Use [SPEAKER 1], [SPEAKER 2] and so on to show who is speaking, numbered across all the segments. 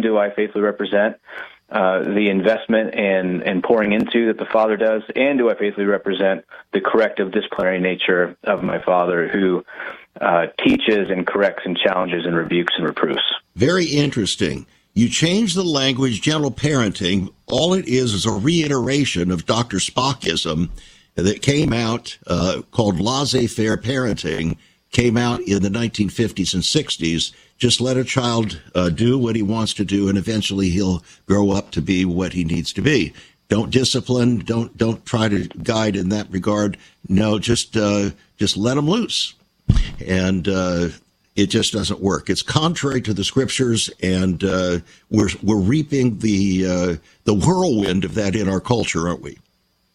[SPEAKER 1] do I faithfully represent the investment and pouring into that the Father does, and do I faithfully represent the corrective disciplinary nature of my Father, who teaches and corrects and challenges and rebukes and reproofs? Very interesting. You change the language, gentle parenting. All it is a reiteration of Dr. Spockism that came out, called laissez-faire parenting, came out in the 1950s and 60s. Just let a child do what he wants to do, and eventually he'll grow up to be what he needs to be. Don't discipline. Don't try to guide in that regard. No, just let him loose. And it just doesn't work. It's contrary to the scriptures, and we're reaping the whirlwind of that in our culture, aren't we?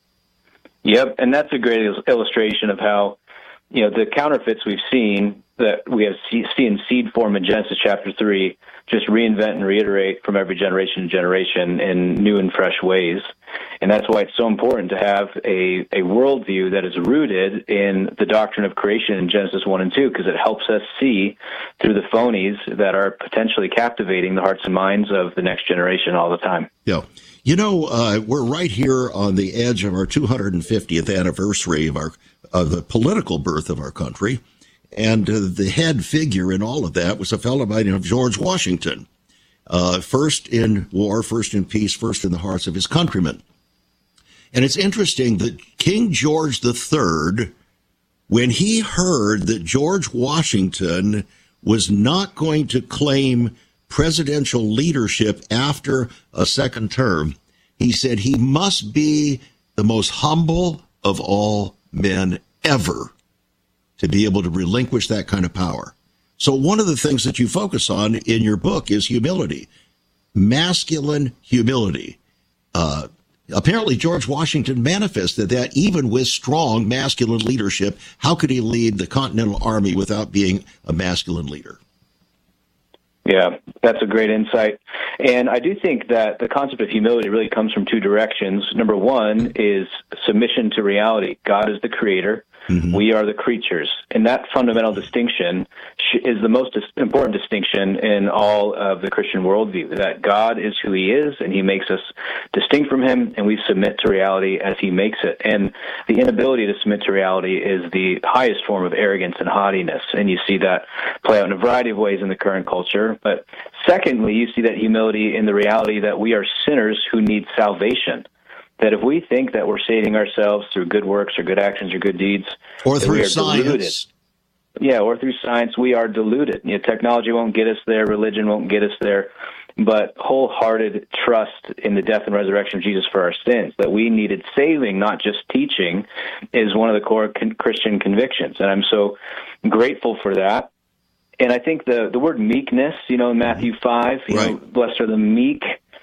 [SPEAKER 1] Yep, and that's a great illustration of how, the counterfeits we've seen, that we have seen seed form in Genesis chapter 3, just reinvent and reiterate from every generation to generation in new and fresh ways. And that's why it's so important to have a worldview that is rooted in the doctrine of creation in Genesis 1 and 2, because it helps us see through the phonies that are potentially captivating the hearts and minds of the next generation all the time. Yeah. We're right here on the edge of our 250th anniversary of the political birth of our country. And the head figure in all of that was a fellow by the name of George Washington. First in war, first in peace, first in the hearts of his countrymen. And it's interesting that King George III, when he heard that George Washington was not going to claim presidential leadership after a second term, he said he must be the most humble of all men ever to be able to relinquish that kind of power. So one of the things that you focus on in your book is humility, masculine humility. Apparently, George Washington manifested that even with strong masculine leadership. How could he lead the Continental Army without being a masculine leader? Yeah, that's a great insight. And I do think that the concept of humility really comes from two directions. Number one is submission to reality. God is the creator. Mm-hmm. We are the creatures. And that fundamental distinction is the most important distinction in all of the Christian worldview, that God is who he is, and he makes us distinct from him, and we submit to reality as he makes it. And the inability to submit to reality is the highest form of arrogance and haughtiness, and you see that play out in a variety of ways in the current culture. But secondly, you see that humility in the reality that we are sinners who need salvation. That if we think that we're saving ourselves through good works or good actions or good deeds, or through science, deluded. Yeah, or through science, we are deluded. Technology won't get us there, religion won't get us there, but wholehearted trust in the death and resurrection of Jesus for our sins, that we needed saving, not just teaching, is one of the core Christian convictions, and I'm so grateful for that. And I think the word meekness, in Matthew 5, right. Blessed are the meek.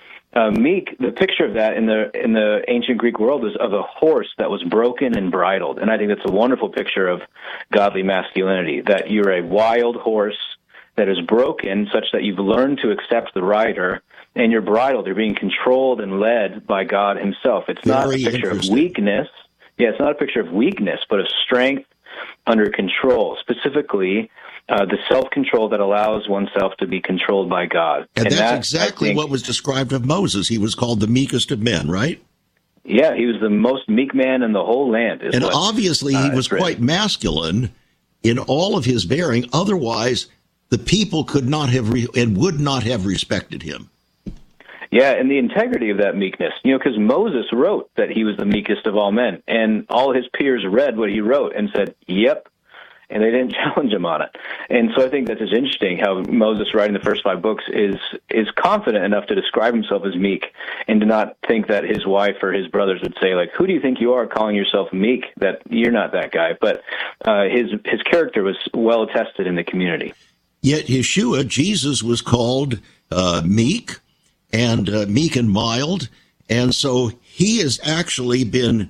[SPEAKER 1] Meek, the picture of that in the ancient Greek world is of a horse that was broken and bridled. And I think that's a wonderful picture of godly masculinity, that you're a wild horse that is broken such that you've learned to accept the rider, and you're bridled. You're being controlled and led by God himself. It's not a picture of weakness. Yeah, it's not a picture of weakness, but of strength under control, specifically the self-control that allows oneself to be controlled by God. And that's exactly what was described of Moses. He was called the meekest of men, right? Yeah, he was the most meek man in the whole land. And obviously he was quite masculine in all of his bearing. Otherwise, the people could not have and would not have respected him. Yeah, and the integrity of that meekness, because Moses wrote that he was the meekest of all men, and all his peers read what he wrote and said, yep, and they didn't challenge him on it. And so I think that's just interesting how Moses, writing the first 5 books, is confident enough to describe himself as meek and to not think that his wife or his brothers would say, like, who do you think you are calling yourself meek? That you're not that guy. But his character was well attested in the community. Yet Yeshua, Jesus, was called meek and mild. And so he has actually been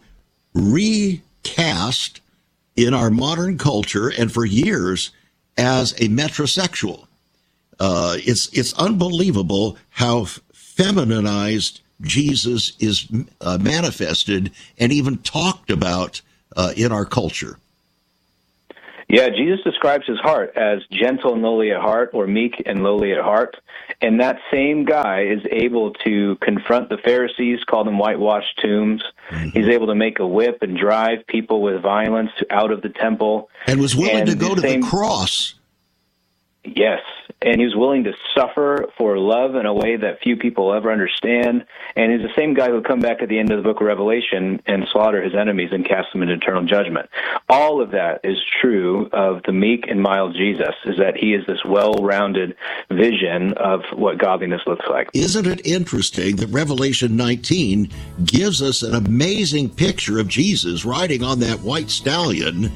[SPEAKER 1] recast in our modern culture and for years as a metrosexual. It's unbelievable how femininized Jesus is manifested and even talked about in our culture. Yeah, Jesus describes his heart as gentle and lowly at heart, or meek and lowly at heart. And that same guy is able to confront the Pharisees, call them whitewashed tombs. Mm-hmm. He's able to make a whip and drive people with violence out of the temple.
[SPEAKER 2] And was willing to go to the cross.
[SPEAKER 1] Yes, and he was willing to suffer for love in a way that few people ever understand. And he's the same guy who will come back at the end of the book of Revelation and slaughter his enemies and cast them into eternal judgment. All of that is true of the meek and mild Jesus, is that he is this well-rounded vision of what godliness looks like.
[SPEAKER 2] Isn't it interesting that Revelation 19 gives us an amazing picture of Jesus riding on that white stallion,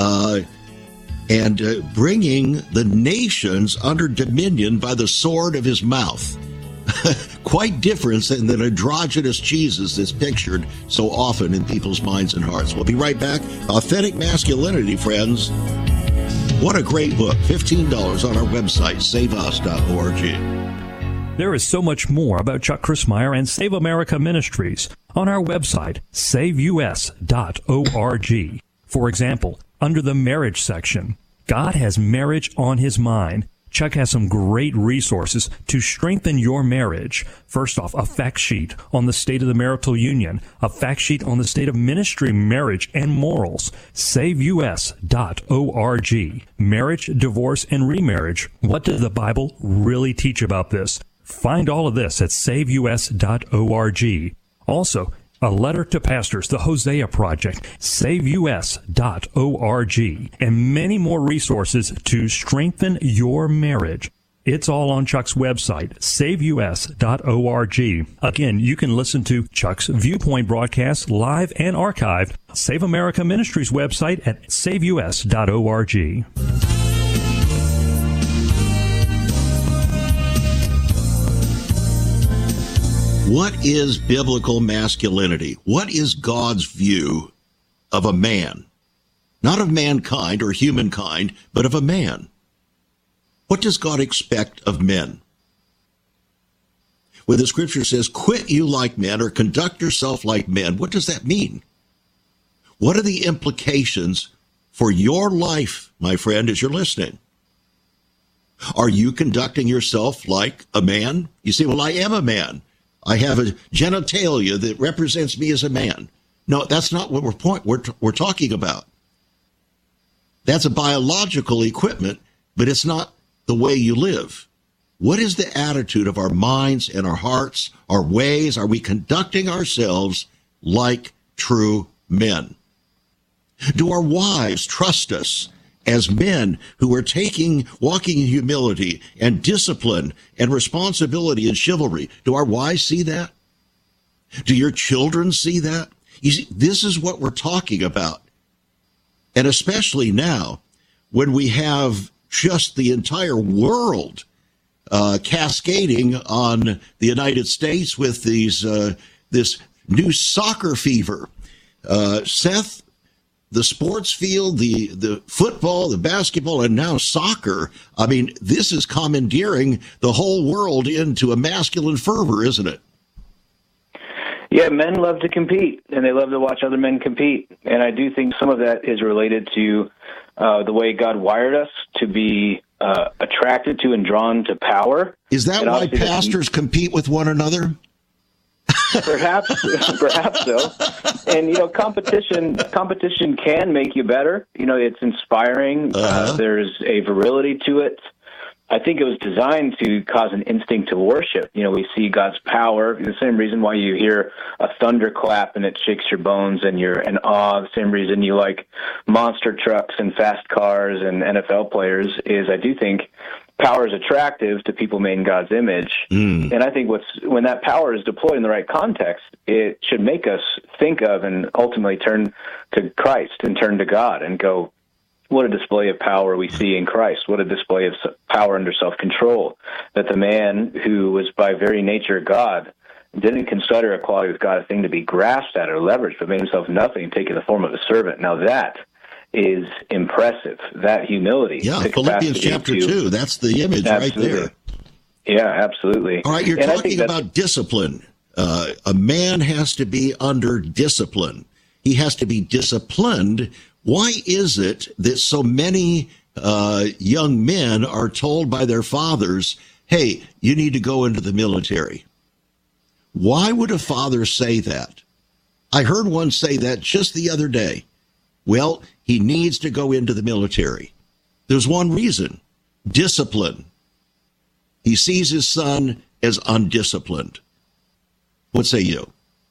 [SPEAKER 2] and bringing the nations under dominion by the sword of his mouth. Quite different than the androgynous Jesus that's pictured so often in people's minds and hearts. We'll be right back. Authentic Masculinity, friends. What a great book. $15 on our website, saveus.org.
[SPEAKER 3] There is so much more about Chuck Crismier and Save America Ministries on our website, saveus.org. For example, under the marriage section, God has marriage on his mind. Chuck has some great resources to strengthen your marriage. First off, a fact sheet on the state of the marital union, a fact sheet on the state of ministry, marriage, and morals. SaveUS.org. Marriage, divorce, and remarriage. What does the Bible really teach about this? Find all of this at SaveUS.org. Also, a letter to pastors, the Hosea Project, SaveUS.org, and many more resources to strengthen your marriage. It's all on Chuck's website, SaveUS.org. Again, you can listen to Chuck's Viewpoint broadcast live and archived. Save America Ministries website at SaveUS.org.
[SPEAKER 2] What is biblical masculinity? What is God's view of a man? Not of mankind or humankind, but of a man. What does God expect of men? When the scripture says, quit you like men or conduct yourself like men, what does that mean? What are the implications for your life, my friend, as you're listening? Are you conducting yourself like a man? You say, well, I am a man. I have a genitalia that represents me as a man. No, that's not what we're talking about. That's a biological equipment, but it's not the way you live. What is the attitude of our minds and our hearts, our ways? Are we conducting ourselves like true men? Do our wives trust us as men who are walking in humility and discipline and responsibility and chivalry? Do our wives see that? Do your children see that? You see, this is what we're talking about. And especially now, when we have just the entire world cascading on the United States with this new soccer fever. Seth, the sports field, the football, the basketball, and now soccer. I mean, this is commandeering the whole world into a masculine fervor, isn't it?
[SPEAKER 1] Yeah, men love to compete, and they love to watch other men compete. And I do think some of that is related to the way God wired us to be attracted to and drawn to power.
[SPEAKER 2] Is that why pastors compete with one another?
[SPEAKER 1] Perhaps so. And, competition can make you better. It's inspiring. There's a virility to it. I think it was designed to cause an instinct to worship. We see God's power. The same reason why you hear a thunderclap and it shakes your bones and you're in awe. The same reason you like monster trucks and fast cars and NFL players is I do think power is attractive to people made in God's image. And I think when that power is deployed in the right context, it should make us think of and ultimately turn to Christ and turn to God and go, what a display of power we see in Christ. What a display of power under self-control. That the man who was by very nature God didn't consider equality with God a thing to be grasped at or leveraged, but made himself nothing, taking the form of a servant. Now that is impressive, that humility.
[SPEAKER 2] Yeah, Philippians chapter 2, that's the image right there.
[SPEAKER 1] Yeah, absolutely.
[SPEAKER 2] All right, you're talking about discipline. A man has to be under discipline. He has to be disciplined Why is it that so many young men are told by their fathers, hey, you need to go into the military? Why would a father say that? I heard one say that just the other day. Well, he needs to go into the military. There's one reason: discipline. He sees his son as undisciplined. What say you?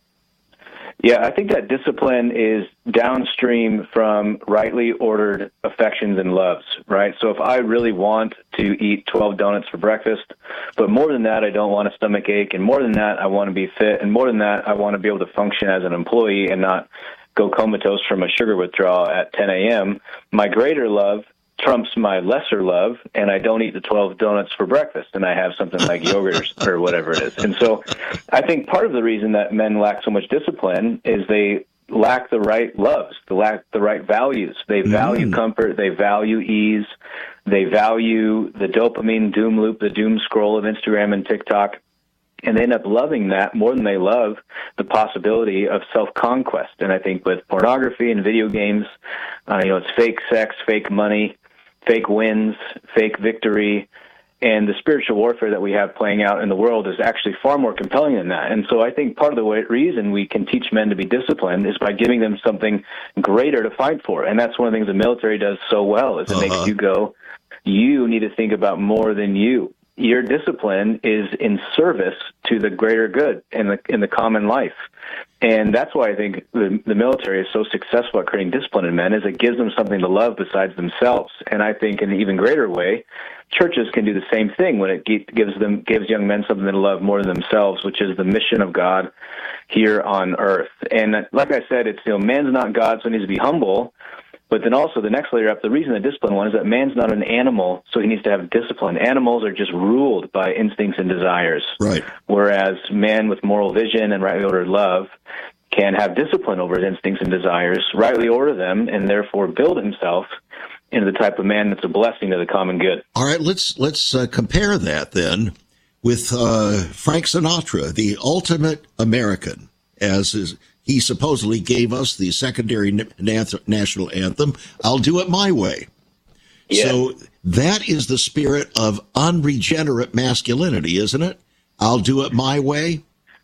[SPEAKER 1] Yeah, I think that discipline is downstream from rightly ordered affections and loves, right? So if I really want to eat 12 donuts for breakfast, but more than that, I don't want a stomach ache, and more than that, I want to be fit, and more than that, I want to be able to function as an employee and not go comatose from a sugar withdrawal at 10 a.m., my greater love trumps my lesser love, and I don't eat the 12 donuts for breakfast, and I have something like yogurt or whatever it is. And so I think part of the reason that men lack so much discipline is they lack the right loves, they lack the right values. They value comfort, they value ease, they value the dopamine doom loop, the doom scroll of Instagram and TikTok, and they end up loving that more than they love the possibility of self-conquest. And I think with pornography and video games, it's fake sex, fake money, fake wins, fake victory, and the spiritual warfare that we have playing out in the world is actually far more compelling than that. And so I think part of the reason we can teach men to be disciplined is by giving them something greater to fight for. And that's one of the things the military does so well, is it makes you go, you need to think about more than you. Your discipline is in service to the greater good in the common life. And that's why I think the military is so successful at creating discipline in men, is it gives them something to love besides themselves. And I think in an even greater way, churches can do the same thing when it gives young men something to love more than themselves, which is the mission of God here on earth. And like I said, it's, man's not God, so he needs to be humble. But then also the next layer up, the reason the discipline one is that man's not an animal, so he needs to have discipline. Animals are just ruled by instincts and desires. Right. Whereas man with moral vision and rightly ordered love can have discipline over his instincts and desires, rightly order them, and therefore build himself into the type of man that's a blessing to the common good.
[SPEAKER 2] All right, let's compare that then with Frank Sinatra, the ultimate American, he supposedly gave us the secondary national anthem, I'll Do It My Way. Yeah. So that is the spirit of unregenerate masculinity, isn't it? I'll do it my way.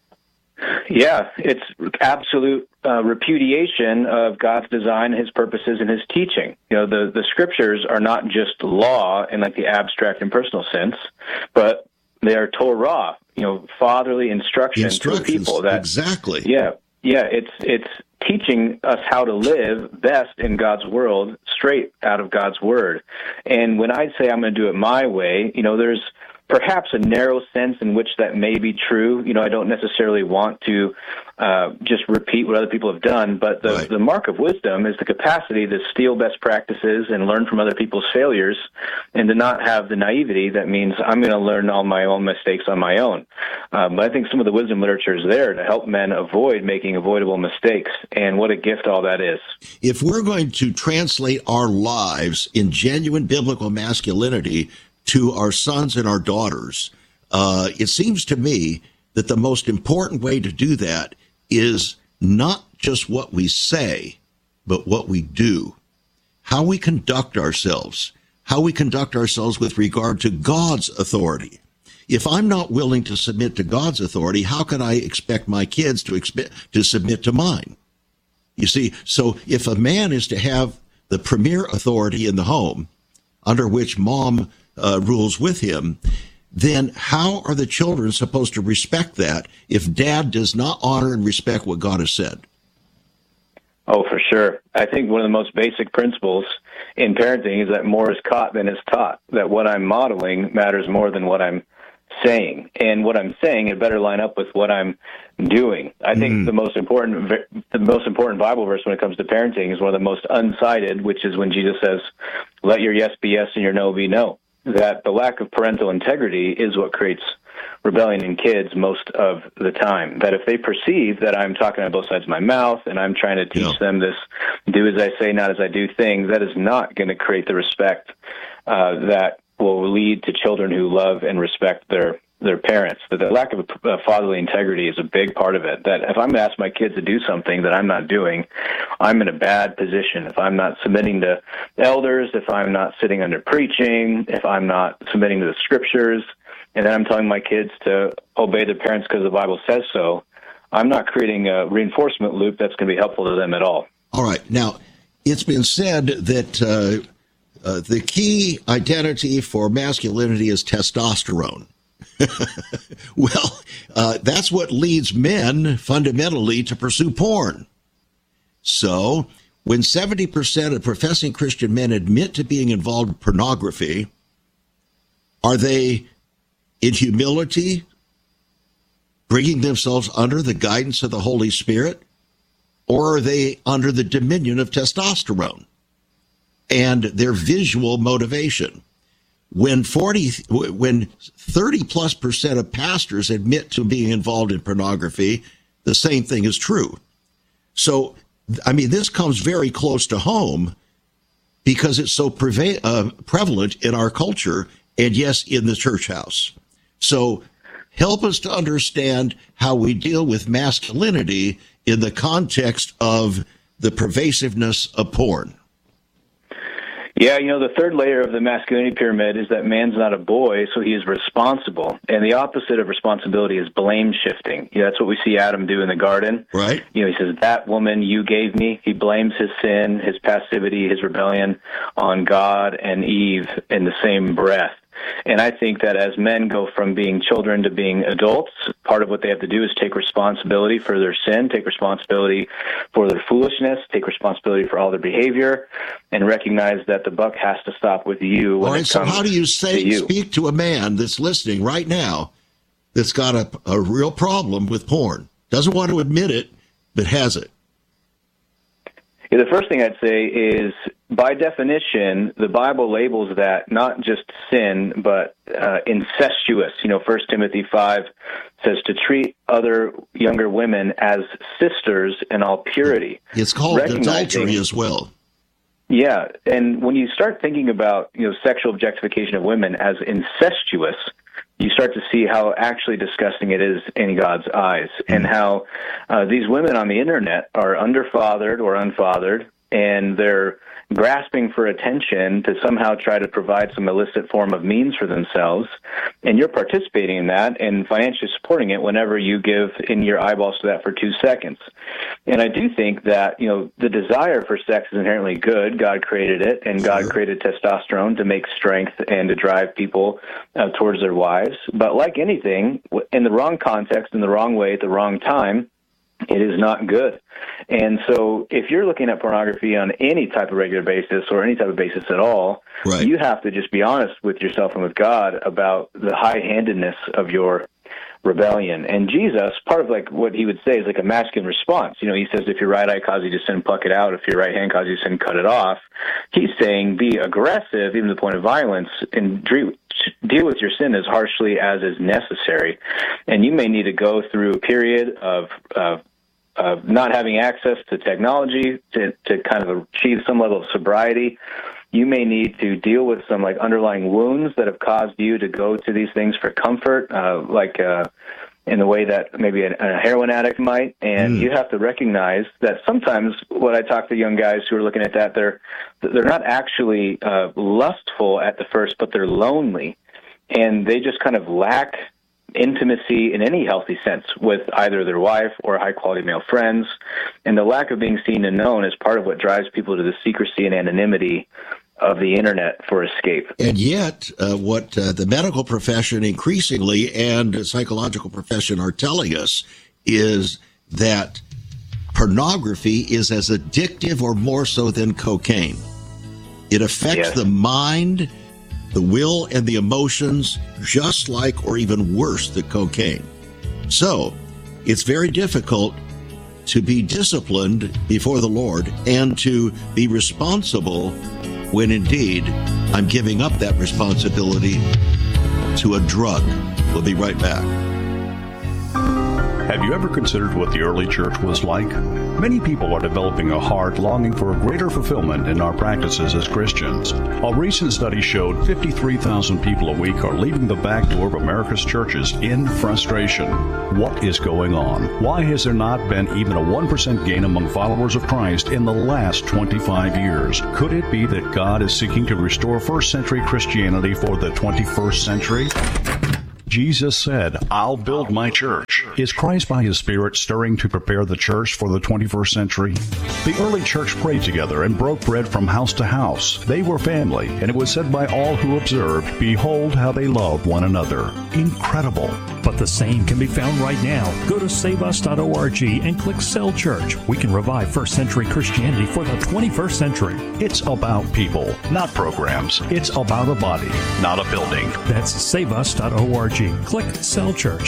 [SPEAKER 1] Yeah, it's absolute repudiation of God's design, his purposes, and his teaching. The scriptures are not just law in like the abstract and personal sense, but they are Torah, fatherly instructions to people.
[SPEAKER 2] Exactly.
[SPEAKER 1] Yeah. Yeah, it's teaching us how to live best in God's world, straight out of God's word. And when I say I'm going to do it my way, there's perhaps a narrow sense in which that may be true. I don't necessarily want to just repeat what other people have done, but the mark of wisdom is the capacity to steal best practices and learn from other people's failures, and to not have the naivety that means I'm going to learn all my own mistakes on my own. But I think some of the wisdom literature is there to help men avoid making avoidable mistakes, and what a gift all that is.
[SPEAKER 2] If we're going to translate our lives in genuine biblical masculinity to our sons and our daughters, it seems to me that the most important way to do that is not just what we say, but what we do, how we conduct ourselves with regard to God's authority. If I'm not willing to submit to God's authority, how can I expect my kids to submit to mine? You see, so if a man is to have the premier authority in the home, under which mom rules with him, then how are the children supposed to respect that if dad does not honor and respect what God has said?
[SPEAKER 1] Oh, for sure. I think one of the most basic principles in parenting is that more is caught than is taught, that what I'm modeling matters more than what I'm saying. And what I'm saying, it better line up with what I'm doing. I think the most important Bible verse when it comes to parenting is one of the most uncited, which is when Jesus says, let your yes be yes and your no be no. That the lack of parental integrity is what creates rebellion in kids most of the time. That if they perceive that I'm talking on both sides of my mouth and I'm trying to teach them this do as I say, not as I do thing, that is not going to create the respect that will lead to children who love and respect their their parents. That the lack of fatherly integrity is a big part of it. That if I'm going to ask my kids to do something that I'm not doing, I'm in a bad position. If I'm not submitting to elders, if I'm not sitting under preaching, if I'm not submitting to the scriptures, and then I'm telling my kids to obey their parents because the Bible says so, I'm not creating a reinforcement loop that's going to be helpful to them at all.
[SPEAKER 2] All right. Now, it's been said that the key identity for masculinity is testosterone. Well, that's what leads men fundamentally to pursue porn. So when 70% of professing Christian men admit to being involved in pornography, are they in humility bringing themselves under the guidance of the Holy Spirit, or are they under the dominion of testosterone and their visual motivation? When 30+% of pastors admit to being involved in pornography, the same thing is true. So, I mean, this comes very close to home because it's so prevalent in our culture and, yes, in the church house. So help us to understand how we deal with masculinity in the context of the pervasiveness of porn.
[SPEAKER 1] Yeah, the third layer of the masculinity pyramid is that man's not a boy, so he is responsible. And the opposite of responsibility is blame shifting. That's what we see Adam do in the garden.
[SPEAKER 2] Right.
[SPEAKER 1] He says, that woman you gave me. He blames his sin, his passivity, his rebellion on God and Eve in the same breath. And I think that as men go from being children to being adults, part of what they have to do is take responsibility for their sin, take responsibility for their foolishness, take responsibility for all their behavior, and recognize that the buck has to stop with you.
[SPEAKER 2] All right, so how do you speak to a man that's listening right now that's got a real problem with porn, doesn't want to admit it, but has it?
[SPEAKER 1] Yeah, the first thing I'd say is, by definition, the Bible labels that not just sin, but incestuous. 1 Timothy 5 says to treat other younger women as sisters in all purity.
[SPEAKER 2] It's called adultery as well.
[SPEAKER 1] Yeah, and when you start thinking about sexual objectification of women as incestuous, you start to see how actually disgusting it is in God's eyes, and how these women on the internet are underfathered or unfathered, and they're grasping for attention to somehow try to provide some illicit form of means for themselves, and you're participating in that and financially supporting it whenever you give in your eyeballs to that for 2 seconds. And I do think that, the desire for sex is inherently good. God created it, and God created testosterone to make strength and to drive people towards their wives. But like anything, in the wrong context, in the wrong way, at the wrong time, it is not good. And so if you're looking at pornography on any type of regular basis or any type of basis at all,
[SPEAKER 2] right,
[SPEAKER 1] you have to just be honest with yourself and with God about the high-handedness of your rebellion. And Jesus, part of what he would say is a masculine response. He says, if your right eye causes you to sin, pluck it out. If your right hand causes you to sin, cut it off. He's saying be aggressive, even to the point of violence, and deal with your sin as harshly as is necessary. And you may need to go through a period of not having access to technology to kind of achieve some level of sobriety. You may need to deal with some underlying wounds that have caused you to go to these things for comfort, in the way that maybe a heroin addict might. And you have to recognize that sometimes when I talk to young guys who are looking at that, they're not actually lustful at the first, but they're lonely, and they just kind of lack intimacy in any healthy sense with either their wife or high-quality male friends. And the lack of being seen and known is part of what drives people to the secrecy and anonymity of the internet for escape.
[SPEAKER 2] And yet, what the medical profession increasingly and the psychological profession are telling us is that pornography is as addictive or more so than cocaine. It affects the mind, the will, and the emotions just like or even worse than cocaine. So it's very difficult to be disciplined before the Lord and to be responsible when indeed I'm giving up that responsibility to a drug. We'll be right back.
[SPEAKER 3] Have
[SPEAKER 4] Have you ever considered what the early church was like? Many people are developing a heart longing for a greater fulfillment in our practices as Christians. A recent study showed 53,000 people a week are leaving the back door of America's churches in frustration. What is going on? Why has there not been even a 1% gain among followers of Christ in the last 25 years? Could it be that God is seeking to restore first century Christianity for the 21st century? Jesus said, I'll build my church. Is Christ by his Spirit stirring to prepare the church for the 21st century? The early church prayed together and broke bread from house to house. They were family, and it was said by all who observed, behold how they love one another. Incredible.
[SPEAKER 3] But the same can be found right now. Go to saveus.org and click Cell Church. We can revive first century Christianity for the 21st century.
[SPEAKER 4] It's about people, not programs. It's about a body, not a building.
[SPEAKER 3] That's saveus.org. Click Cell Church.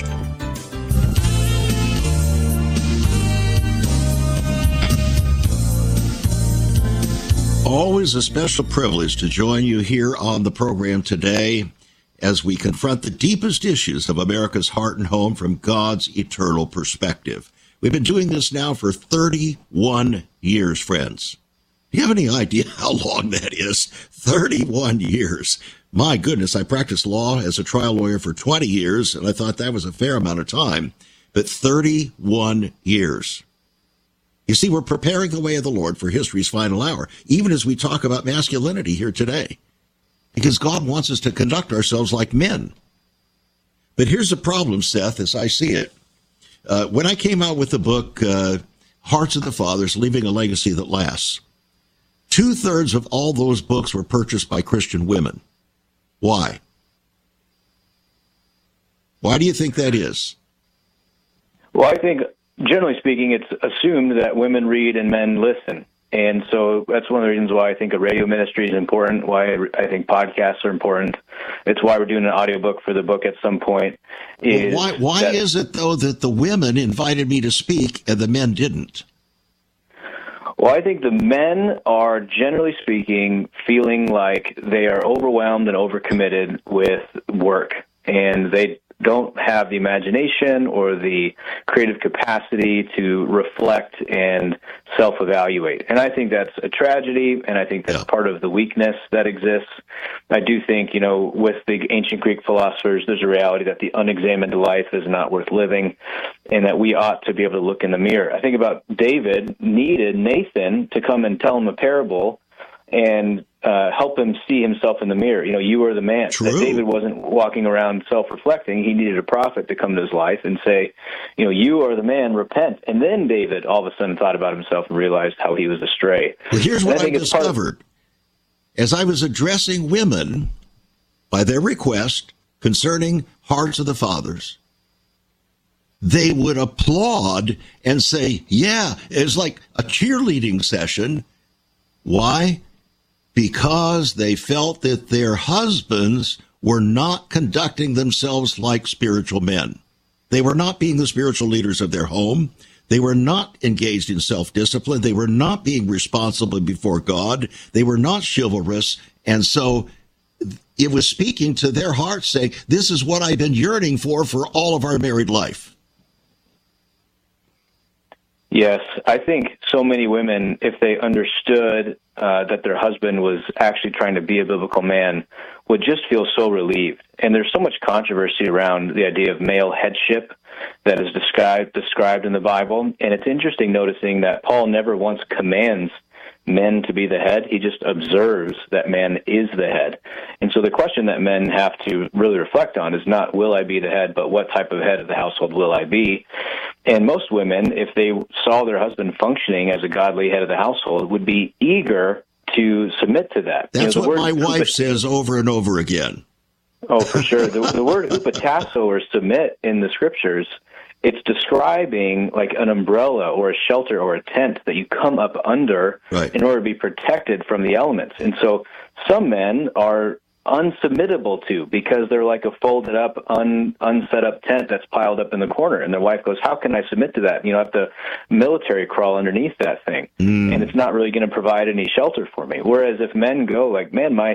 [SPEAKER 2] Always a special privilege to join you here on the program today as we confront the deepest issues of America's heart and home from God's eternal perspective. We've been doing this now for 31 years, friends. Do you have any idea how long that is? 31 years. My goodness, I practiced law as a trial lawyer for 20 years, and I thought that was a fair amount of time. But 31 years. You see, we're preparing the way of the Lord for history's final hour, even as we talk about masculinity here today, because God wants us to conduct ourselves like men. But here's the problem, Seth, as I see it. When I came out with the book, Hearts of the Fathers, Leaving a Legacy That Lasts, 2/3 of all those books were purchased by Christian women. Why? Why do you think that is?
[SPEAKER 1] Well, I think, generally speaking, it's assumed that women read and men listen. And so that's one of the reasons why I think a radio ministry is important, why I think podcasts are important. It's why we're doing an audiobook for the book at some point.
[SPEAKER 2] Why is it, though, that the women invited me to speak and the men didn't?
[SPEAKER 1] Well, I think the men are, generally speaking, feeling like they are overwhelmed and overcommitted with work, and they don't have the imagination or the creative capacity to reflect and self-evaluate. And I think that's a tragedy, and I think that's part of the weakness that exists. I do think, with the ancient Greek philosophers, there's a reality that the unexamined life is not worth living, and that we ought to be able to look in the mirror. I think about David needed Nathan to come and tell him a parable and help him see himself in the mirror. You are the man.
[SPEAKER 2] True.
[SPEAKER 1] That David wasn't walking around self-reflecting. He needed a prophet to come to his life and say, you are the man, repent. And then David all of a sudden thought about himself and realized how he was astray.
[SPEAKER 2] Well, here's what I discovered. As I was addressing women by their request concerning Hearts of the Fathers, they would applaud and say, yeah, it's like a cheerleading session. Why? Because they felt that their husbands were not conducting themselves like spiritual men. They were not being the spiritual leaders of their home. They were not engaged in self-discipline. They were not being responsible before God. They were not chivalrous. And so it was speaking to their hearts, saying, this is what I've been yearning for all of our married life.
[SPEAKER 1] Yes, I think so many women, if they understood that their husband was actually trying to be a biblical man, would just feel so relieved. And there's so much controversy around the idea of male headship that is described in the Bible. And it's interesting noticing that Paul never once commands men to be the head. He just observes that man is the head. And so the question that men have to really reflect on is not, will I be the head, but what type of head of the household will I be? And most women, if they saw their husband functioning as a godly head of the household, would be eager to submit to that.
[SPEAKER 2] That's what my wife says over and over again.
[SPEAKER 1] Oh, for sure. The word upatasso, or submit, in the scriptures, it's describing like an umbrella or a shelter or a tent that you come up under in order to be protected from the elements. And so some men are unsubmittable to, because they're like a folded up, unset up tent that's piled up in the corner. And their wife goes, how can I submit to that? I have to military crawl underneath that thing. And it's not really going to provide any shelter for me. Whereas if men go like, man, my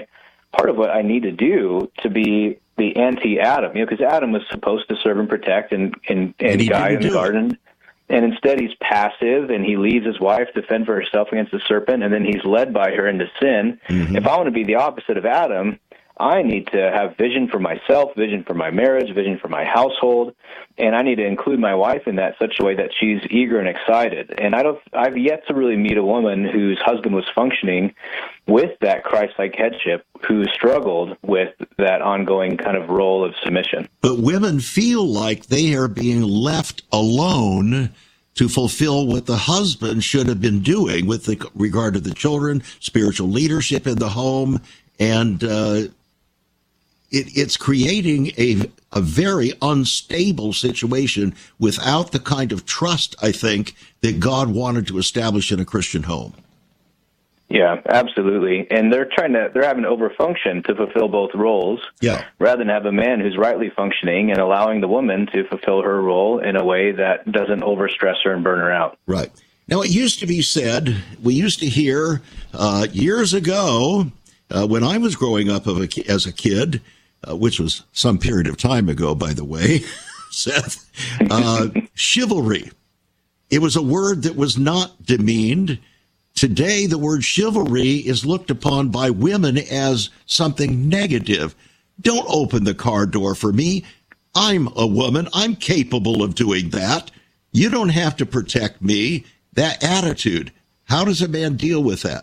[SPEAKER 1] part of what I need to do to be the anti-Adam, because Adam was supposed to serve and protect and guide in the garden. And instead he's passive, and he leaves his wife to fend for herself against the serpent, and then he's led by her into sin. Mm-hmm. If I want to be the opposite of Adam, I need to have vision for myself, vision for my marriage, vision for my household, and I need to include my wife in that such a way that she's eager and excited. And I've yet to really meet a woman whose husband was functioning with that Christ-like headship, who struggled with that ongoing kind of role of submission.
[SPEAKER 2] But women feel like they are being left alone to fulfill what the husband should have been doing with regard to the children, spiritual leadership in the home, and it's creating a very unstable situation without the kind of trust, I think, that God wanted to establish in a Christian home.
[SPEAKER 1] Yeah, absolutely. And they're having to overfunction to fulfill both roles, rather than have a man who's rightly functioning and allowing the woman to fulfill her role in a way that doesn't overstress her and burn her out.
[SPEAKER 2] Right. Now, it used to be said, we used to hear years ago, when I was growing up as a kid, which was some period of time ago, by the way, Seth, chivalry. It was a word that was not demeaned. Today, the word chivalry is looked upon by women as something negative. Don't open the car door for me. I'm a woman. I'm capable of doing that. You don't have to protect me. That attitude. How does a man deal with that?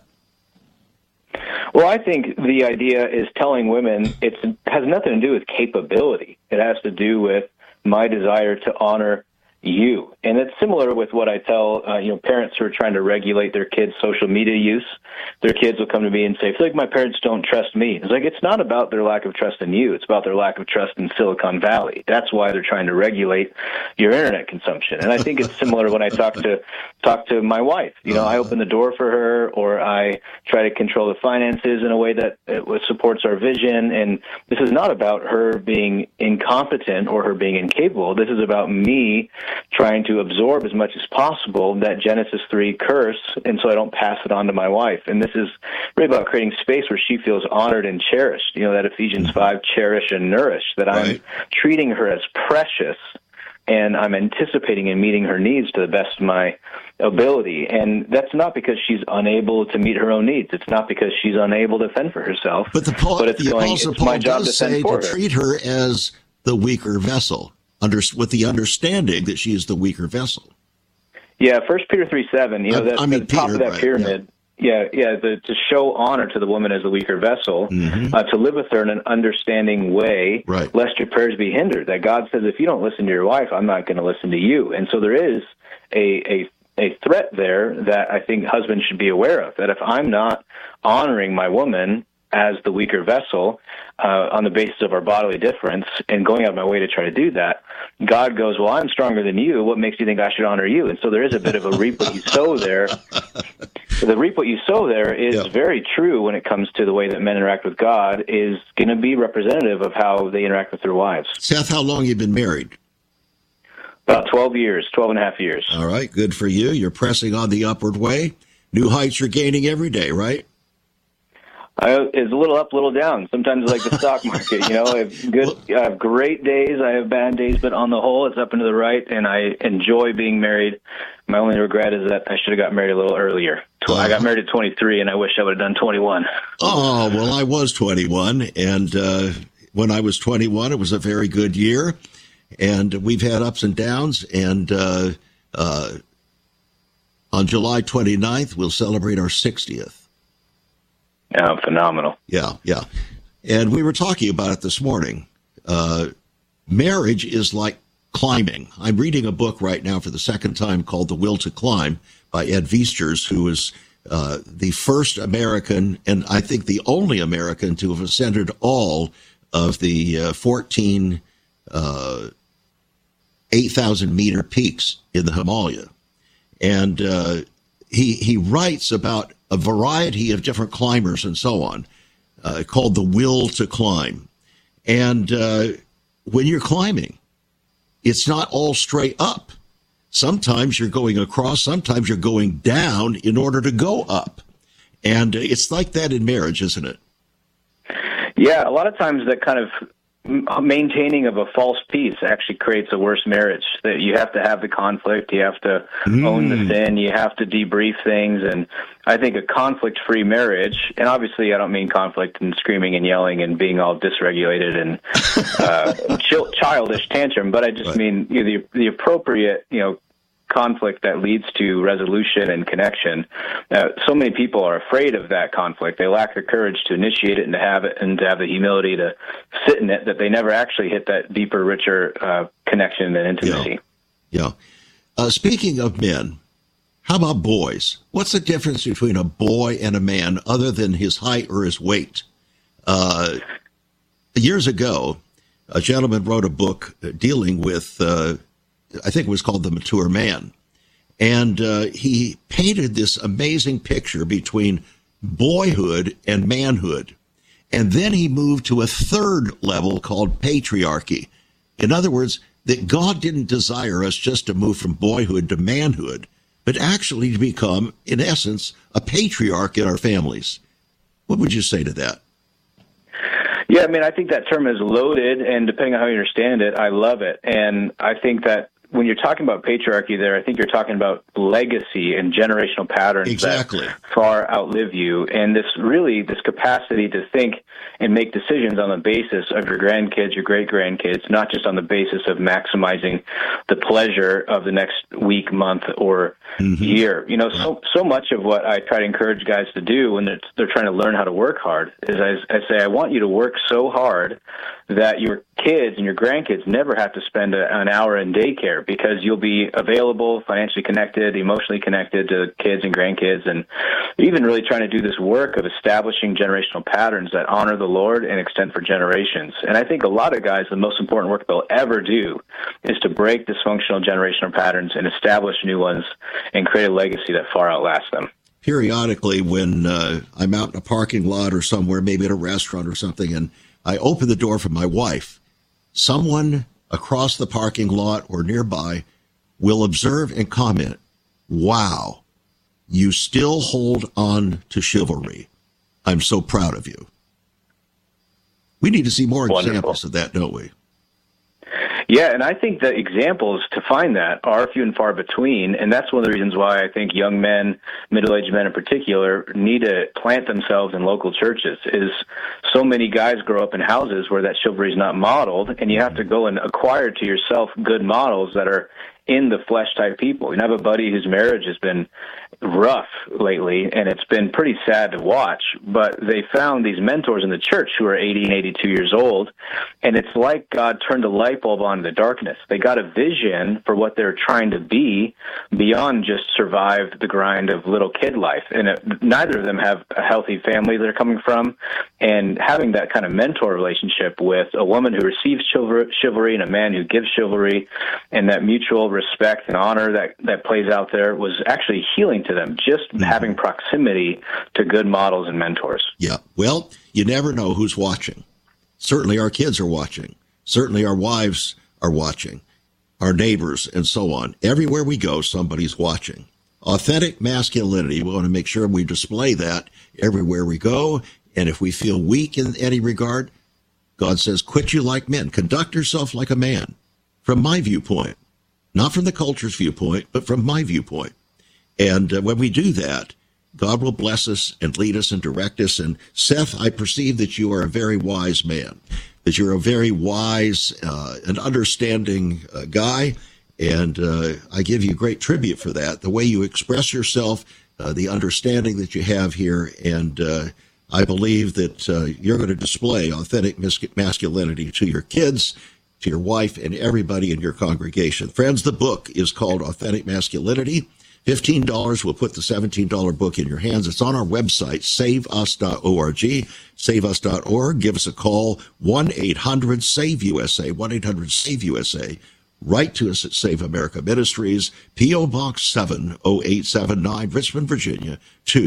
[SPEAKER 1] Well, I think the idea is telling women it has nothing to do with capability. It has to do with my desire to honor you. And it's similar with what I tell parents who are trying to regulate their kids' social media use. Their kids will come to me and say, I feel like my parents don't trust me. It's like, it's not about their lack of trust in you. It's about their lack of trust in Silicon Valley. That's why they're trying to regulate your internet consumption. And I think it's similar when I talk to my wife. I open the door for her, or I try to control the finances in a way that supports our vision. And this is not about her being incompetent or her being incapable. This is about me trying to absorb as much as possible that Genesis 3 curse, and so I don't pass it on to my wife. And this is really about creating space where she feels honored and cherished. That Ephesians 5, cherish and nourish, that I'm treating her as precious, and I'm anticipating and meeting her needs to the best of my ability. And that's not because she's unable to meet her own needs. It's not because she's unable to fend for herself.
[SPEAKER 2] But the Apostle Paul does say to treat her as the weaker vessel, with the understanding that she is the weaker vessel.
[SPEAKER 1] Yeah, 1 Peter 3:7, the top of that pyramid. To show honor to the woman as the weaker vessel, to live with her in an understanding way, lest your prayers be hindered. That God says, if you don't listen to your wife, I'm not going to listen to you. And so there is a threat there that I think husbands should be aware of, that if I'm not honoring my woman as the weaker vessel on the basis of our bodily difference and going out of my way to try to do that, God goes, well, I'm stronger than you. What makes you think I should honor you? And so there is a bit of a reap what you sow there. The reap what you sow there is very true when it comes to the way that men interact with God, is going to be representative of how they interact with their wives.
[SPEAKER 2] Seth, how long have you been married?
[SPEAKER 1] About 12 and a half years.
[SPEAKER 2] All right, good for you. You're pressing on the upward way. New heights you're gaining every day, right?
[SPEAKER 1] It's a little up, a little down. Sometimes like the stock market, I have great days, I have bad days, but on the whole, it's up and to the right, and I enjoy being married. My only regret is that I should have got married a little earlier. I got married at 23, and I wish I would have done 21.
[SPEAKER 2] Oh, well, I was 21, and when I was 21, it was a very good year, and we've had ups and downs, and on July 29th, we'll celebrate our 60th.
[SPEAKER 1] Yeah, phenomenal.
[SPEAKER 2] Yeah. And we were talking about it this morning. Marriage is like climbing. I'm reading a book right now for the second time called The Will to Climb by Ed Viesturs, who is the first American, and I think the only American, to have ascended all of the 14 8,000-meter peaks in the Himalaya. And he writes about a variety of different climbers and so on, called The Will to Climb. And when you're climbing, it's not all straight up. Sometimes you're going across, sometimes you're going down in order to go up. And it's like that in marriage, isn't it?
[SPEAKER 1] Yeah, a lot of times that kind of maintaining of a false peace actually creates a worse marriage. That you have to have the conflict, you have to own the sin, you have to debrief things, and I think a conflict-free marriage, and obviously I don't mean conflict and screaming and yelling and being all dysregulated and childish tantrum, but I just mean the appropriate, conflict that leads to resolution and connection. So many people are afraid of that conflict. They lack the courage to initiate it and to have the humility to sit in it, that they never actually hit that deeper, richer connection and intimacy.
[SPEAKER 2] Yeah. Speaking of men, how about boys? What's the difference between a boy and a man other than his height or his weight? Years ago, a gentleman wrote a book dealing with I think it was called The Mature Man. And he painted this amazing picture between boyhood and manhood. And then he moved to a third level called patriarchy. In other words, that God didn't desire us just to move from boyhood to manhood, but actually to become, in essence, a patriarch in our families. What would you say to that?
[SPEAKER 1] Yeah, I mean, I think that term is loaded, and depending on how you understand it, I love it. And I think that when you're talking about patriarchy there, I think you're talking about legacy and generational patterns that far outlive you. And this capacity to think and make decisions on the basis of your grandkids, your great-grandkids, not just on the basis of maximizing the pleasure of the next week, month, or year. So much of what I try to encourage guys to do when they're trying to learn how to work hard is I say, I want you to work so hard that your kids and your grandkids never have to spend an hour in daycare, because you'll be available, financially connected, emotionally connected to kids and grandkids, and even really trying to do this work of establishing generational patterns that honor the Lord and extend for generations. And I think a lot of guys, the most important work they'll ever do is to break dysfunctional generational patterns and establish new ones and create a legacy that far outlasts them.
[SPEAKER 2] Periodically, when I'm out in a parking lot or somewhere, maybe at a restaurant or something, and I open the door for my wife, someone across the parking lot or nearby will observe and comment, "Wow, you still hold on to chivalry. I'm so proud of you." We need to see more examples of that, don't we?
[SPEAKER 1] Yeah, and I think the examples to find that are few and far between, and that's one of the reasons why I think young men, middle-aged men in particular, need to plant themselves in local churches. Is so many guys grow up in houses where that chivalry is not modeled, and you have to go and acquire to yourself good models that are in the flesh type people. You have a buddy whose marriage has been rough lately, and it's been pretty sad to watch, but they found these mentors in the church who are 80 and 82 years old, and it's like God turned a light bulb on the darkness. They got a vision for what they're trying to be beyond just survive the grind of little kid life, and neither of them have a healthy family they're coming from, and having that kind of mentor relationship with a woman who receives chivalry and a man who gives chivalry, and that mutual respect and honor that plays out there was actually healing to them, just having proximity to good models and mentors.
[SPEAKER 2] Yeah. Well, you never know who's watching. Certainly our kids are watching. Certainly our wives are watching, our neighbors and so on. Everywhere we go, somebody's watching. Authentic masculinity, we want to make sure we display that everywhere we go. And if we feel weak in any regard, God says, quit you like men. Conduct yourself like a man. From my viewpoint. Not from the culture's viewpoint, but from my viewpoint. And when we do that, God will bless us and lead us and direct us. And Seth, I perceive that you are a very wise man, that you're a very wise and understanding guy. And I give you great tribute for that, the way you express yourself, the understanding that you have here. And I believe that you're going to display authentic masculinity to your kids, to your wife, and everybody in your congregation. Friends, the book is called Authentic Masculinity. $15 will put the $17 book in your hands. It's on our website, saveus.org, saveus.org. Give us a call, 1-800-SAVE-USA, 1-800-SAVE-USA. Write to us at Save America Ministries, P.O. Box 70879, Richmond, Virginia,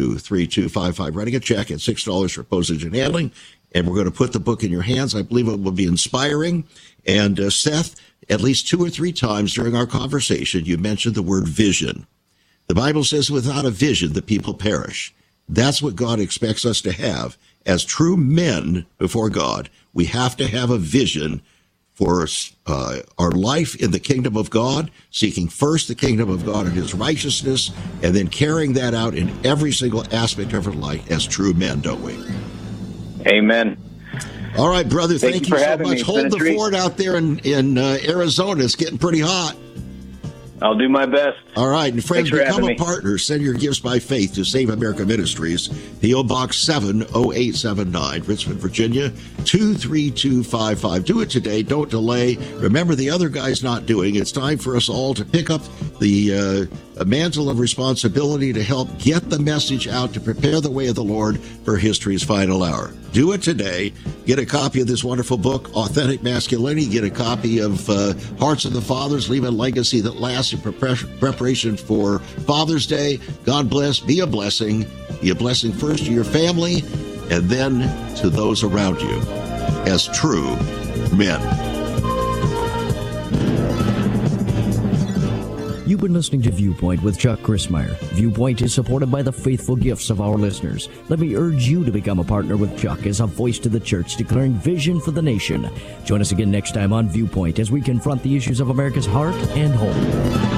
[SPEAKER 2] 23255. Writing a check at $6 for postage and handling. And we're going to put the book in your hands. I believe it will be inspiring. And Seth, at least 2 or 3 times during our conversation, you mentioned the word vision. The Bible says without a vision, the people perish. That's what God expects us to have as true men before God, we have to have a vision for our life in the kingdom of God, seeking first the kingdom of God and his righteousness, and then carrying that out in every single aspect of our life as true men, don't we?
[SPEAKER 1] Amen.
[SPEAKER 2] All right, brother, thank you so much. Hold the
[SPEAKER 1] treat.
[SPEAKER 2] fort out there in Arizona. It's getting pretty hot.
[SPEAKER 1] I'll do my best.
[SPEAKER 2] All right, and friends, become a
[SPEAKER 1] me.
[SPEAKER 2] partner. Send your gifts by faith to Save America Ministries, P.O. Box 70879, Richmond, Virginia, 23255. Do it today. Don't delay. Remember, the other guy's not doing. It's time for us all to pick up the mantle of responsibility to help get the message out, to prepare the way of the Lord for history's final hour. Do it today. Get a copy of this wonderful book, Authentic Masculinity. Get a copy of Hearts of the Fathers, Leave a Legacy That Lasts in preparation for Father's Day. God bless. Be a blessing. Be a blessing first to your family and then to those around you as true men.
[SPEAKER 5] You've been listening to Viewpoint with Chuck Crismier. Viewpoint is supported by the faithful gifts of our listeners. Let me urge you to become a partner with Chuck as a voice to the church declaring vision for the nation. Join us again next time on Viewpoint as we confront the issues of America's heart and home.